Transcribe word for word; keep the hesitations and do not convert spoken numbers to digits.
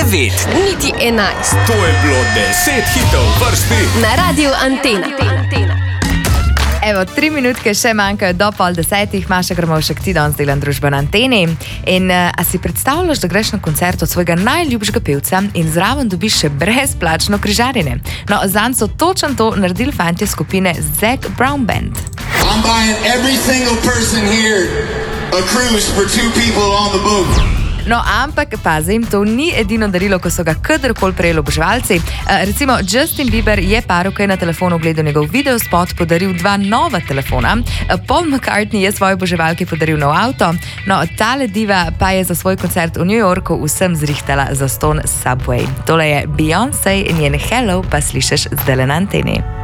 devet, niti enajst. To je bilo deset hitov vrsti na Radiu Antena. Evo, tri minutke še manjkajo do pol desetih. Maša Grmovšek, ti danes delam družbo na Anteni. In uh, a si predstavljaš, da greš na koncert od svojega najljubšega pevca in zraven dobiš še brezplačno križarjenje? No, zanj so točno to naredili fantje skupine Zac Brown Band. I'm buying every single person here a cruise for two people on the boat. No, ampak pazim, to ni edino darilo, ko so ga kadarkoli prejeli oboževalci. E, recimo, Justin Bieber je paru, ki je na telefonu gledal njegov videospot, podaril dva nova telefona. E, Paul McCartney je svoji oboževalki podaril nov avto. No, tale diva pa je za svoj koncert v New Yorku vsem zrihtala zastonj Subway. Tole je Beyoncé in njen Hello pa slišiš zdaj na Anteni.